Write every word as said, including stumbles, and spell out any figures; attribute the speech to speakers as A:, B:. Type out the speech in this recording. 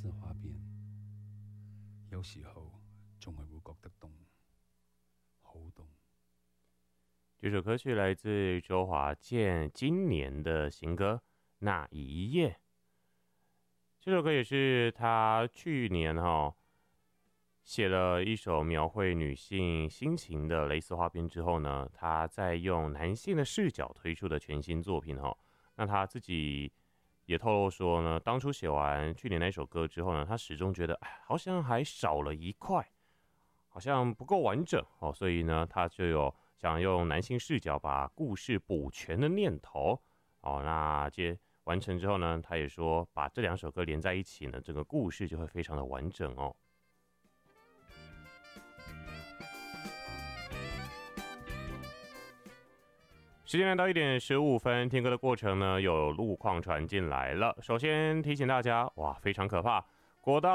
A: 絲花邊，有時候仲係會覺得凍，好凍。
B: 这首歌曲来自周华健今年的新歌《那一夜》。这首歌也是他去年哈、哦、写了一首描绘女性心情的蕾丝花边之后呢，他再用男性的视角推出的全新作品哈、哦。那他自己也透露说呢，当初写完去年那首歌之后呢，他始终觉得哎，好像还少了一块，好像不够完整哦，所以呢，他就有想用男性视角把故事补全的念头哦。那接完成之后呢，他也说把这两首歌连在一起呢，整个故事就会非常的完整哦。时间来到一点十五分，听歌的过程呢，有路况传进来了。首先提醒大家，哇，非常可怕，国道